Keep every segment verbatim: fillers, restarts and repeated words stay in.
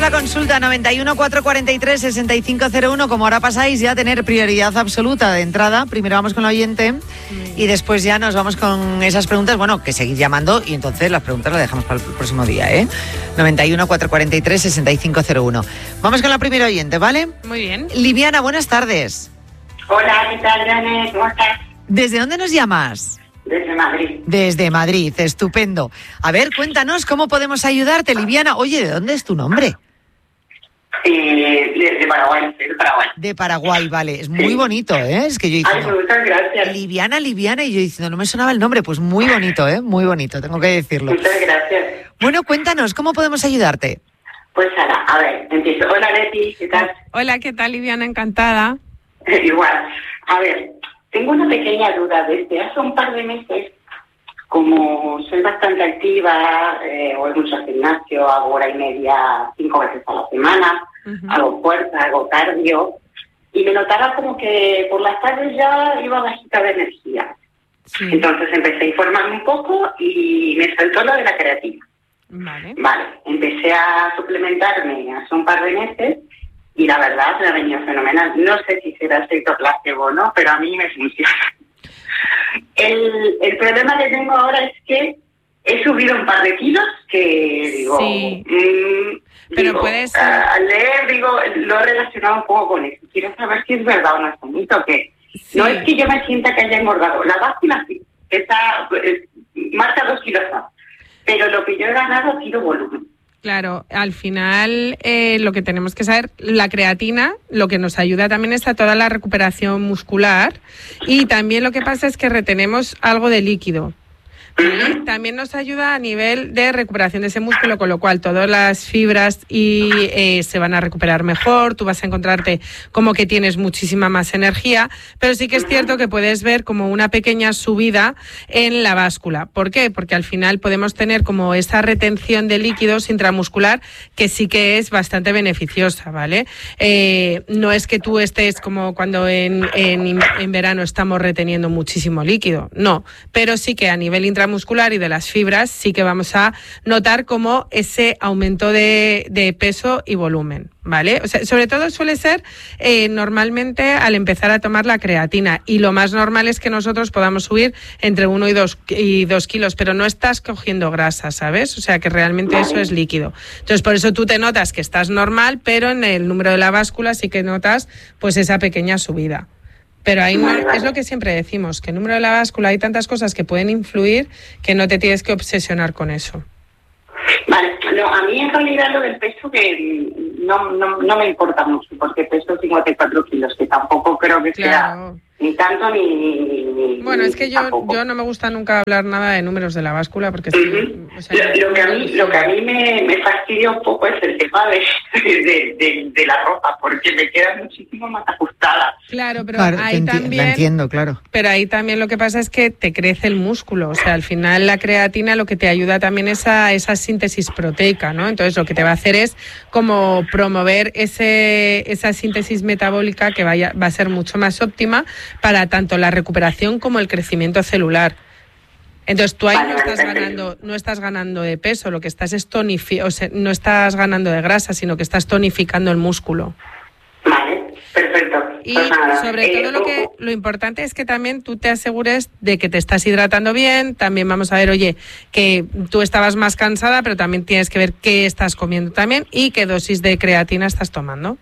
la consulta noventa y uno, cuatrocientos cuarenta y tres, sesenta y cinco cero uno. Como ahora pasáis ya a tener prioridad absoluta de entrada, primero vamos con la oyente y después ya nos vamos con esas preguntas. Bueno, que seguid llamando y entonces las preguntas las dejamos para el próximo día, ¿eh? noventa y uno, cuatrocientos cuarenta y tres, sesenta y cinco cero uno. Vamos con la primera oyente, ¿vale? Muy bien. Liviana, buenas tardes. Hola, ¿qué tal, Janet? ¿Cómo estás? ¿Desde dónde nos llamas? Desde Madrid. Desde Madrid, estupendo. A ver, cuéntanos cómo podemos ayudarte, Liviana. Oye, ¿de dónde es tu nombre? Eh, de, de Paraguay, de Paraguay. De Paraguay, vale. Es muy Sí. bonito, ¿eh? Es que yo Ay, diciendo, muchas gracias. Liviana, Liviana, y yo diciendo, no me sonaba el nombre. Pues muy bonito, ¿eh? Muy bonito, tengo que decirlo. Muchas gracias. Bueno, cuéntanos, ¿cómo podemos ayudarte? Pues ahora, a ver, empiezo. Hola, Leti, ¿qué tal? Hola, ¿qué tal, Liviana? Encantada. Igual. A ver, tengo una pequeña duda. Desde hace un par de meses, como soy bastante activa, eh, voy mucho al gimnasio, hago hora y media, cinco veces a la semana, uh-huh. hago fuerza, hago cardio, y me notaba como que por las tardes ya iba bajita de energía. Sí. Entonces empecé a informarme un poco y me saltó lo de la creatina. Vale. Vale, empecé a suplementarme hace un par de meses y la verdad me ha venido fenomenal. No sé si será efecto placebo o no, pero a mí me funciona. El, el problema que tengo ahora es que he subido un par de kilos que digo... Sí. Mmm, pero digo, puede ser... Uh, al leer, digo, lo he relacionado un poco con eso. Quiero saber si es verdad o no es un mito, que sí. No es que yo me sienta que haya engordado. La báscula sí, está, eh, marca dos kilos más. Pero lo que yo he ganado ha sido volumen. Claro, al final eh, lo que tenemos que saber, la creatina, lo que nos ayuda también es a toda la recuperación muscular y también lo que pasa es que retenemos algo de líquido. ¿Vale? También nos ayuda a nivel de recuperación de ese músculo, con lo cual todas las fibras y eh, se van a recuperar mejor, tú vas a encontrarte como que tienes muchísima más energía, pero sí que es cierto que puedes ver como una pequeña subida en la báscula. ¿Por qué? Porque al final podemos tener como esa retención de líquidos intramuscular que sí que es bastante beneficiosa, ¿vale? Eh, no es que tú estés como cuando en, en, en verano estamos reteniendo muchísimo líquido, no, pero sí que a nivel intramuscular muscular y de las fibras sí que vamos a notar como ese aumento de, de peso y volumen, ¿vale? O sea, sobre todo suele ser eh, normalmente al empezar a tomar la creatina y lo más normal es que nosotros podamos subir entre uno y dos, y dos kilos, pero no estás cogiendo grasa, ¿sabes? O sea, que realmente eso es líquido. Entonces, por eso tú te notas que estás normal, pero en el número de la báscula sí que notas pues esa pequeña subida. Pero ahí no, es lo que siempre decimos, que el número de la báscula hay tantas cosas que pueden influir que no te tienes que obsesionar con eso. Vale, no, a mí en realidad lo del peso que no, no, no me importa mucho, porque peso cincuenta y cuatro kilos, que tampoco creo que claro. sea ni tanto ni... ni, ni bueno, es que yo, yo no me gusta nunca hablar nada de números de la báscula, porque... Uh-huh. Sí, o sea, lo, lo, que a mí, lo que a mí me, me fastidia un poco es el tema de, de, de, de la ropa, porque me queda muchísimo más ajustada. Claro, pero claro, ahí enti- también... Lo entiendo, claro. Pero ahí también lo que pasa es que te crece el músculo, o sea, al final la creatina lo que te ayuda también es a esa síntesis proteica, ¿no? Entonces lo que te va a hacer es como promover ese esa síntesis metabólica que vaya, va a ser mucho más óptima para tanto la recuperación como el crecimiento celular. Entonces tú ahí no estás ganando, no estás ganando de peso, lo que estás es tonifi- o sea, no estás ganando de grasa, sino que estás tonificando el músculo. Vale, perfecto. Y sobre todo lo que lo importante es que también tú te asegures de que te estás hidratando bien. También vamos a ver, oye, que tú estabas más cansada, pero también tienes que ver qué estás comiendo también y qué dosis de creatina estás tomando.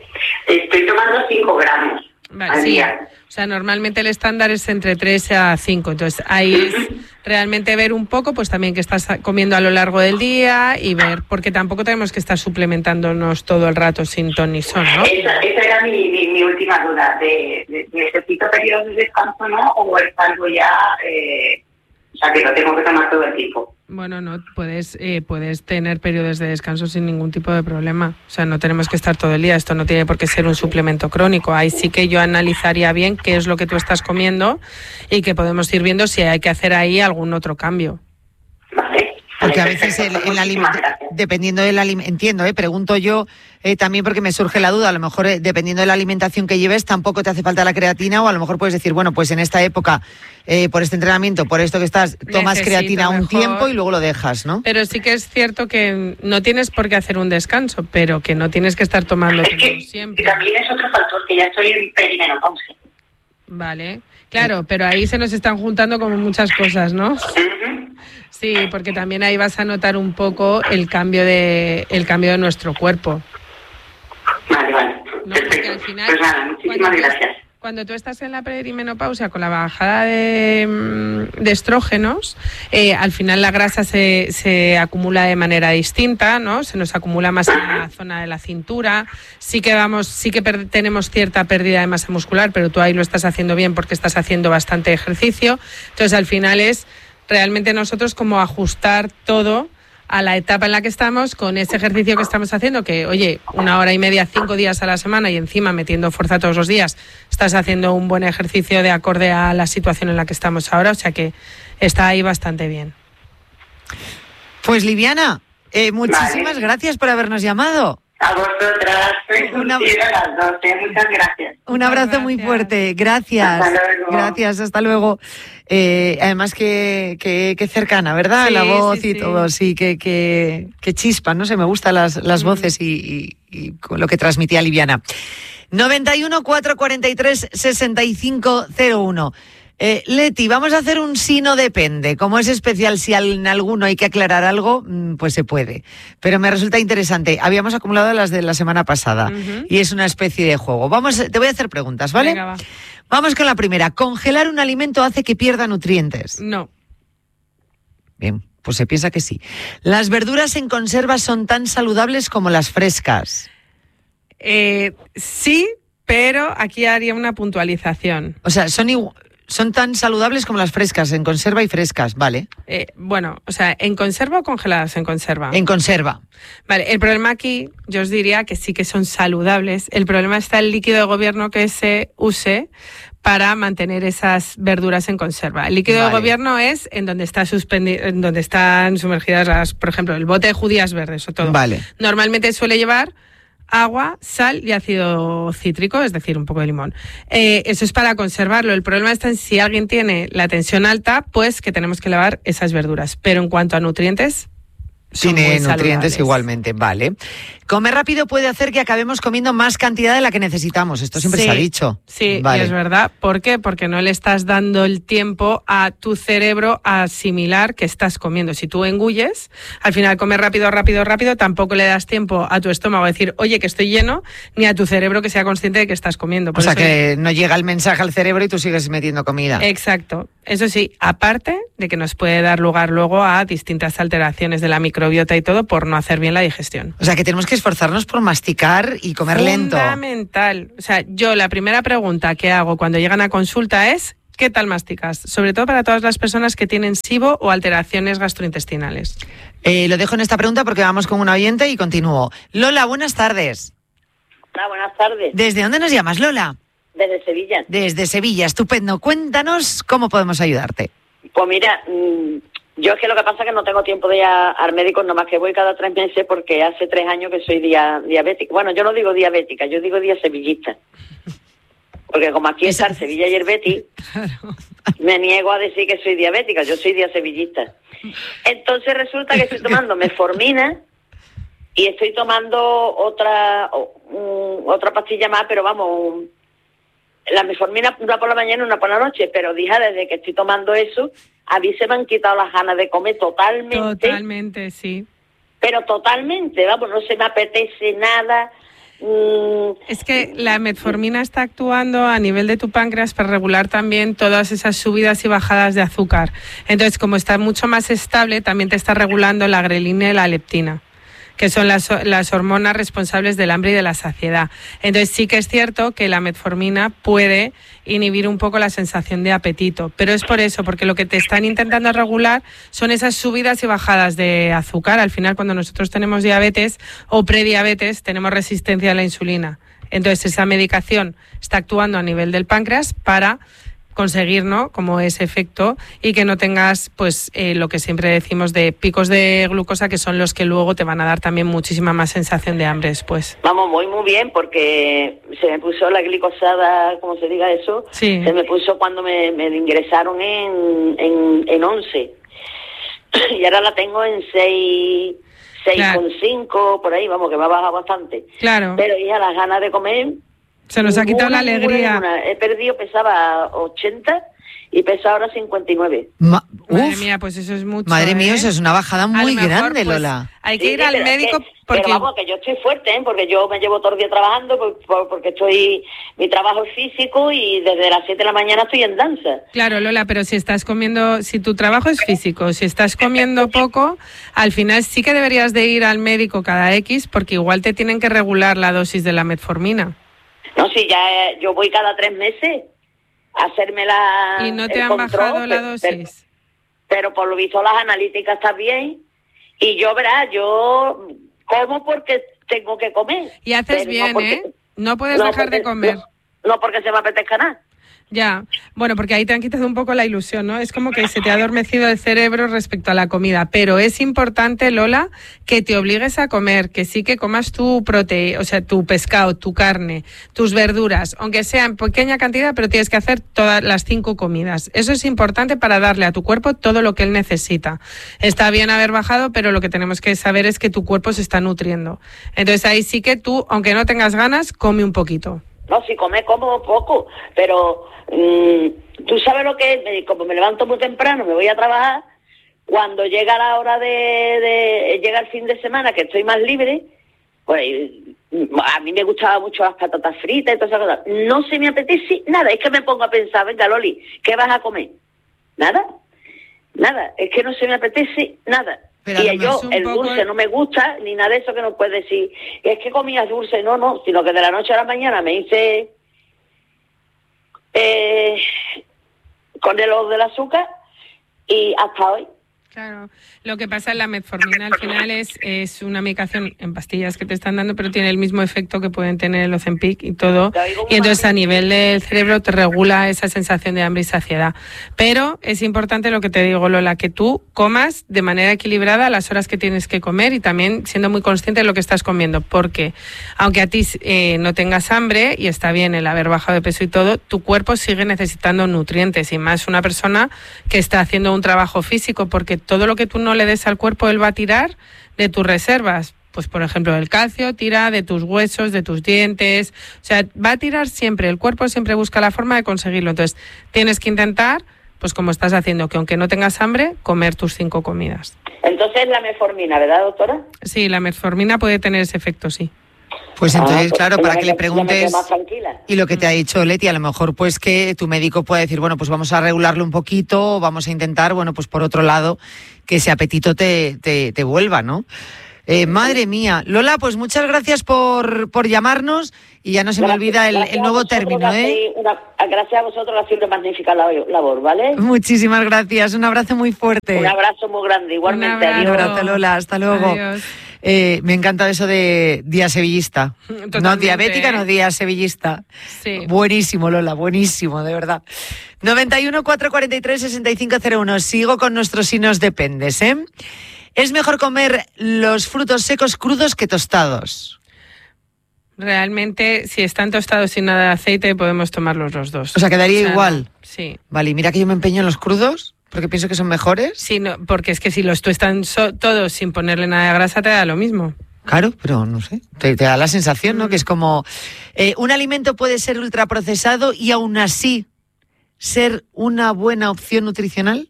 Estoy tomando cinco gramos vale, al sí. día. O sea, normalmente el estándar es entre tres a cinco, entonces ahí es realmente ver un poco, pues también qué estás comiendo a lo largo del día y ver, porque tampoco tenemos que estar suplementándonos todo el rato sin ton ni son, ¿no? Esa, esa era mi, mi, mi última duda, de, de, ¿necesito periodos de descanso no? ¿O es algo ya, eh, o sea, que lo tengo que tomar todo el tiempo? Bueno, no, puedes eh, puedes tener periodos de descanso sin ningún tipo de problema. O sea, no tenemos que estar todo el día. Esto no tiene por qué ser un suplemento crónico. Ahí sí que yo analizaría bien qué es lo que tú estás comiendo y que podemos ir viendo si hay que hacer ahí algún otro cambio. Vale, Porque a veces el, el alimento, dependiendo del alimento, entiendo, eh, pregunto yo eh, también porque me surge la duda, a lo mejor eh, dependiendo de la alimentación que lleves tampoco te hace falta la creatina, o a lo mejor puedes decir, bueno, pues en esta época, eh, por este entrenamiento, por esto que estás, tomas Necesito creatina un mejor. tiempo y luego lo dejas, ¿no? Pero sí que es cierto que no tienes por qué hacer un descanso, pero que no tienes que estar tomando Es que siempre. también es otro factor, que ya estoy en perimenopausia. Vale, claro, pero ahí se nos están juntando como muchas cosas, ¿no? Uh-huh. Sí, porque también ahí vas a notar un poco el cambio de el cambio de nuestro cuerpo. Vale, vale. No, Perfecto. porque al final, Pues nada, muchísimas cuando tú- gracias. Cuando tú estás en la perimenopausia con la bajada de, mm, de estrógenos, eh, al final la grasa se, se acumula de manera distinta, ¿no? Se nos acumula más en la zona de la cintura. Sí que vamos, sí que per- tenemos cierta pérdida de masa muscular, pero tú ahí lo estás haciendo bien porque estás haciendo bastante ejercicio. Entonces, al final es realmente nosotros como ajustar todo a la etapa en la que estamos con ese ejercicio que estamos haciendo, que oye, una hora y media, cinco días a la semana y encima metiendo fuerza todos los días, estás haciendo un buen ejercicio de acorde a la situación en la que estamos ahora, o sea que está ahí bastante bien. Pues Liviana, eh, muchísimas Vale. gracias por habernos llamado. A vosotras, soy Una- Lucía, a las doce. Muchas gracias. Un Muchas abrazo muy gracias. fuerte, gracias. Hasta luego. Gracias, hasta luego. Eh, además que, que, que cercana, ¿verdad? Sí, la voz sí, y sí. todo, sí, que, que, que chispa, no sé, me gustan las, las Mm. voces y, y, y con lo que transmitía Liviana. noventa y uno, cuatrocientos cuarenta y tres, sesenta y cinco cero uno. Eh, Leti, vamos a hacer un sí no depende. Como es especial, si en alguno hay que aclarar algo, mm, pues se puede. Pero me resulta interesante. Habíamos acumulado las de la semana pasada Ujú. y es una especie de juego. Vamos, te voy a hacer preguntas, ¿vale? Venga, va. Vamos con la primera. ¿Congelar un alimento hace que pierda nutrientes? No, Bien, pues se piensa que sí. ¿Las verduras en conserva son tan saludables como las frescas? eh, sí, pero aquí haría una puntualización. O sea, son igu- son tan saludables como las frescas, en conserva y frescas, ¿vale? Eh, bueno, o sea, ¿en conserva o congeladas en conserva? En conserva. Vale, el problema aquí, yo os diría que sí que son saludables. El problema está en el líquido de gobierno que se use para mantener esas verduras en conserva. El líquido Vale. de gobierno es en donde está suspendi- en donde están sumergidas las, por ejemplo, el bote de judías verdes o todo. Vale. Normalmente suele llevar agua, sal y ácido cítrico, es decir, un poco de limón. Eh, eso es para conservarlo. El problema está en si alguien tiene la tensión alta, pues que tenemos que lavar esas verduras. Pero en cuanto a nutrientes, son Tiene muy nutrientes saludables. igualmente, vale. Comer rápido puede hacer que acabemos comiendo más cantidad de la que necesitamos. Esto siempre Sí, se ha dicho. Sí, Vale. y es verdad. ¿Por qué? Porque no le estás dando el tiempo a tu cerebro a asimilar que estás comiendo. Si tú engulles, al final comer rápido, rápido, rápido, tampoco le das tiempo a tu estómago a decir, oye, que estoy lleno, ni a tu cerebro que sea consciente de que estás comiendo. O Por sea, eso- que no llega el mensaje al cerebro y tú sigues metiendo comida. Exacto. Eso sí, aparte de que nos puede dar lugar luego a distintas alteraciones de la microbiota y todo por no hacer bien la digestión. O sea, que tenemos que esforzarnos por masticar y comer lento. Fundamental. O sea, yo la primera pregunta que hago cuando llegan a consulta es ¿qué tal masticas? Sobre todo para todas las personas que tienen SIBO o alteraciones gastrointestinales. Eh, lo dejo en esta pregunta porque vamos con un oyente y continúo. Lola, buenas tardes. Hola, buenas tardes. ¿Desde dónde nos llamas, Lola? Desde Sevilla. Desde Sevilla, estupendo. Cuéntanos cómo podemos ayudarte. Pues mira, mmm, yo es que lo que pasa es que no tengo tiempo de ir a- al médico, nomás que voy cada tres meses porque hace tres años que soy dia- diabética. Bueno, yo no digo diabética, yo digo día sevillista. Porque como aquí está el Sevilla y el Betis, me niego a decir que soy diabética, yo soy día sevillista. Entonces resulta que estoy tomando metformina y estoy tomando otra o- un- otra pastilla más, pero vamos, un- la metformina una por la mañana y una por la noche, pero dije, desde que estoy tomando eso, a mí se me han quitado las ganas de comer totalmente, Totalmente, sí. pero totalmente, vamos, no se me apetece nada. mm, Es que la metformina está actuando a nivel de tu páncreas para regular también todas esas subidas y bajadas de azúcar. Entonces, como está mucho más estable, también te está regulando la grelina y la leptina, que son las, las hormonas responsables del hambre y de la saciedad. Entonces sí que es cierto que la metformina puede inhibir un poco la sensación de apetito, pero es por eso, porque lo que te están intentando regular son esas subidas y bajadas de azúcar. Al final, cuando nosotros tenemos diabetes o prediabetes, tenemos resistencia a la insulina. Entonces esa medicación está actuando a nivel del páncreas para conseguir, ¿no?, como ese efecto y que no tengas, pues, eh, lo que siempre decimos de picos de glucosa, que son los que luego te van a dar también muchísima más sensación de hambre después. Vamos, muy muy bien, porque se me puso la glicosada, como se diga eso, sí. se me puso cuando me, me ingresaron en, en, en once. Y ahora la tengo en seis, seis claro. con cinco, por ahí, vamos, que me ha bajado bastante. Claro. Pero hija, las ganas de comer... Se nos ha quitado ninguna, la alegría. Ninguna, ninguna. He perdido, pesaba ochenta y pesa ahora cincuenta y nueve. Ma- Madre mía, pues eso es mucho. Madre mía, ¿eh? eso es una bajada muy mejor, grande, pues, Lola. Hay que Sí, ir sí, al pero médico que, porque... Pero vamos, que yo estoy fuerte, ¿eh? Porque yo me llevo todo el día trabajando, por, por, porque estoy... Mi trabajo es físico y desde las siete de la mañana estoy en danza. Claro, Lola, pero si estás comiendo... Si tu trabajo es físico, si estás comiendo poco, al final sí que deberías de ir al médico cada X, porque igual te tienen que regular la dosis de la metformina. No, sí, ya eh, yo voy cada tres meses a hacerme la... ¿Y no te el han control, bajado la pero- dosis? Pero, pero por lo visto las analíticas están bien y yo, verás, yo como porque tengo que comer. Y haces pero bien, no porque- ¿eh? No puedes no dejar porque- de comer. No, no porque se me apetezca nada. Ya, bueno, porque ahí te han quitado un poco la ilusión, ¿no? Es como que se te ha adormecido el cerebro respecto a la comida, pero es importante, Lola, que te obligues a comer, que sí que comas tu proteína, o sea, tu pescado, tu carne, tus verduras, aunque sea en pequeña cantidad, pero tienes que hacer todas las cinco comidas. Eso es importante para darle a tu cuerpo todo lo que él necesita. Está bien haber bajado, pero lo que tenemos que saber es que tu cuerpo se está nutriendo. Entonces ahí sí que tú, aunque no tengas ganas, come un poquito. No, si come como poco, pero mmm, tú sabes lo que es, me- como me levanto muy temprano, me voy a trabajar, cuando llega la hora de, de llega el fin de semana, que estoy más libre, pues a mí me gustaban mucho las patatas fritas y todas esas cosas. No se me apetece nada, es que me pongo a pensar, venga Loli, ¿qué vas a comer? Nada, nada, es que no se me apetece nada. Pero a y lo yo, mejor un el poco- dulce no me gusta, ni nada de eso que nos puedes decir, es que comías dulce, no, no, sino que de la noche a la mañana me hice eh, con el ojo del azúcar y hasta hoy. Claro, lo que pasa en la metformina al final es, es una medicación en pastillas que te están dando, pero tiene el mismo efecto que pueden tener el Ozempic y todo, Te oigo muy y entonces mal. a nivel del cerebro te regula esa sensación de hambre y saciedad. Pero es importante lo que te digo, Lola, que tú comas de manera equilibrada a las horas que tienes que comer y también siendo muy consciente de lo que estás comiendo, porque aunque a ti eh, no tengas hambre y está bien el haber bajado de peso y todo, tu cuerpo sigue necesitando nutrientes y más una persona que está haciendo un trabajo físico, porque todo lo que tú no le des al cuerpo, él va a tirar de tus reservas. Pues, por ejemplo, el calcio tira de tus huesos, de tus dientes. O sea, va a tirar siempre. El cuerpo siempre busca la forma de conseguirlo. Entonces, tienes que intentar, pues como estás haciendo, que aunque no tengas hambre, comer tus cinco comidas. Entonces la metformina, ¿verdad, doctora? Sí, la metformina puede tener ese efecto, sí. Pues entonces, Ah, pues claro, ya para me que le quedo- ya me quedo preguntes... más tranquila. Y lo que te ha dicho Leti, a lo mejor pues que tu médico puede decir, bueno, pues vamos a regularlo un poquito, vamos a intentar, bueno, pues por otro lado, que ese apetito te, te, te vuelva, ¿no? Eh, madre mía. Lola, pues muchas gracias por, por llamarnos y ya no se me Gracias- olvida el, gracias el a nuevo vosotros término, que ¿eh? hacéis una- gracias a vosotros que hacéis una magnífica lab- labor, ¿vale? Muchísimas gracias, un abrazo muy fuerte. Un abrazo muy grande, igualmente. Un Un Adiós. abrazo, Lola, hasta luego. Adiós. Eh, me encanta eso de día sevillista. Totalmente, No diabética, ¿eh? no día sevillista. Sí. Buenísimo, Lola, buenísimo, de verdad. noventa y uno, cuatrocientos cuarenta y tres, sesenta y cinco cero uno. Sigo con nuestros signos dependes, ¿eh? Es mejor comer los frutos secos crudos que tostados. Realmente, si están tostados sin nada de aceite, podemos tomarlos los dos. O sea, quedaría igual. Sí. Vale, y mira que yo me empeño en los crudos porque pienso que son mejores. Sí, no, porque es que si los tuestan so- todos sin ponerle nada de grasa, te da lo mismo. Claro, pero no sé, te, te da la sensación, ¿no? Que es como... eh, un alimento puede ser ultraprocesado y aún así ser una buena opción nutricional.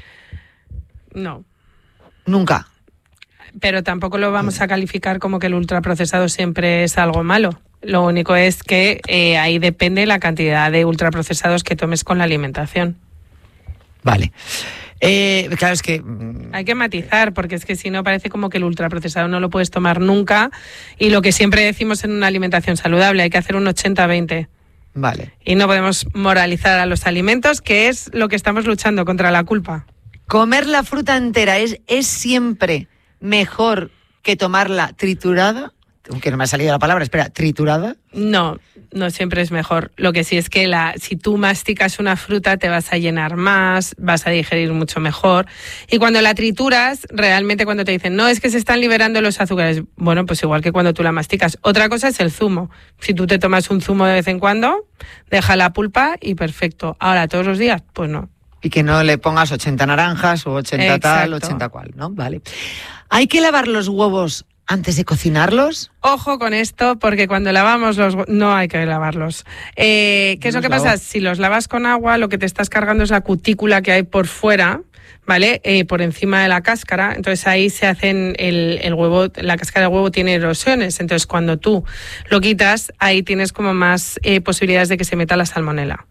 No. Nunca. Pero tampoco lo vamos a calificar como que el ultraprocesado siempre es algo malo. Lo único es que eh, ahí depende la cantidad de ultraprocesados que tomes con la alimentación. Vale. Eh, claro, es que... mm, Hay que matizar, porque es que si no parece como que el ultraprocesado no lo puedes tomar nunca. Y lo que siempre decimos en una alimentación saludable, hay que hacer un ochenta veinte. Vale. Y no podemos moralizar a los alimentos, que es lo que estamos luchando contra la culpa. Comer la fruta entera es, es siempre mejor que tomarla triturada. aunque no me ha salido la palabra, espera, triturada. No, no siempre es mejor. Lo que sí es que la, si tú masticas una fruta te vas a llenar más, vas a digerir mucho mejor. Y cuando la trituras, realmente cuando te dicen, no, es que se están liberando los azúcares, bueno, pues igual que cuando tú la masticas. Otra cosa es el zumo. Si tú te tomas un zumo de vez en cuando, deja la pulpa y perfecto. Ahora, todos los días, pues no. Y que no le pongas ochenta naranjas o ochenta Exacto. tal, ochenta cual, ¿no? Vale. ¿Hay que lavar los huevos antes de cocinarlos? Ojo con esto, porque cuando lavamos los hue- no hay que lavarlos. Eh, ¿Qué es No lo que los pasa? lavo. Si los lavas con agua, lo que te estás cargando es la cutícula que hay por fuera, ¿vale? Eh, por encima de la cáscara. Entonces ahí se hacen el, el huevo, la cáscara del huevo tiene erosiones. Entonces cuando tú lo quitas, ahí tienes como más eh, posibilidades de que se meta la salmonela.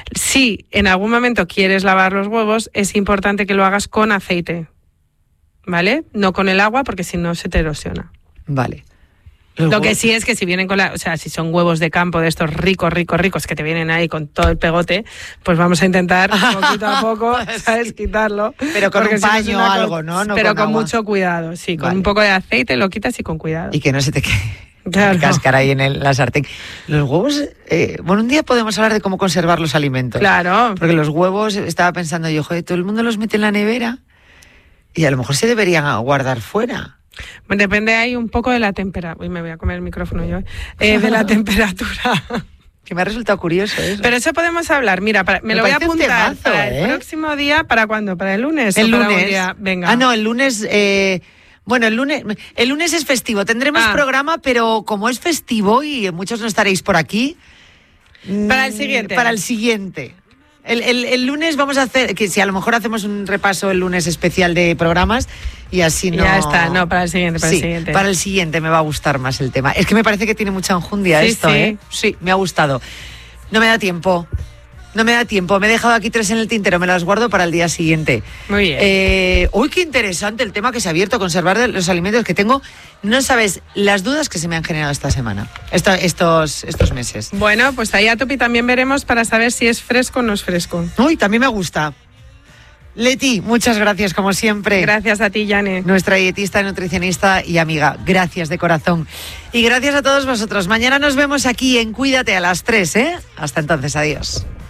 Si en algún momento quieres lavar los huevos, es importante que lo hagas con aceite, ¿vale? No con el agua, porque si no se te erosiona. Vale. Los Lo que huevos- sí es que si vienen con la, o sea, si son huevos de campo de estos ricos, ricos, ricos que te vienen ahí con todo el pegote, pues vamos a intentar poquito a poco, ¿sabes? Quitarlo. Pero con Porque un si no es paño una o co- algo, ¿no? No pero con con, agua. mucho cuidado, sí, con Vale. un poco de aceite lo quitas y con cuidado. Y que no se te quede Claro. la cáscara ahí en el- la sartén. Los huevos, eh, bueno, un día podemos hablar de cómo conservar los alimentos. Claro. Porque los huevos, estaba pensando yo, joder, todo el mundo los mete en la nevera y a lo mejor se deberían guardar fuera. Depende ahí un poco de la temperatura. Uy, me voy a comer el micrófono yo. eh, de la temperatura. Que me ha resultado curioso eso. Pero eso podemos hablar. Mira, para- me, Me lo voy a parece un apuntar temazo, para ¿eh? el próximo día. ¿Para cuándo? ¿Para el lunes? el o para un lunes. día? Venga. Ah, no, el lunes. eh, bueno, el lunes, el lunes es festivo. Tendremos Ah. programa, pero como es festivo y muchos no estaréis por aquí. Para el mm, siguiente. Para el siguiente. El, el- el lunes vamos a hacer, que si a lo mejor hacemos un repaso el lunes especial de programas y así no... Ya está, no, para el siguiente, para sí, el siguiente. para el siguiente me va a gustar más el tema. Es que me parece que tiene mucha enjundia Sí, esto, sí. ¿eh? Sí, me ha gustado. No me da tiempo. No me da tiempo. Me he dejado aquí tres en el tintero, me las guardo para el día siguiente. Muy bien. Eh, uy, qué interesante el tema que se ha abierto, conservar de los alimentos que tengo. No sabes las dudas que se me han generado esta semana, esta- estos, estos meses. Bueno, pues ahí a tope también veremos para saber si es fresco o no es fresco. Uy, también me gusta. Leti, muchas gracias como siempre. Gracias a ti, Yane. Nuestra dietista, nutricionista y amiga. Gracias de corazón. Y gracias a todos vosotros. Mañana nos vemos aquí en Cuídate a las tres, ¿eh? Hasta entonces, adiós.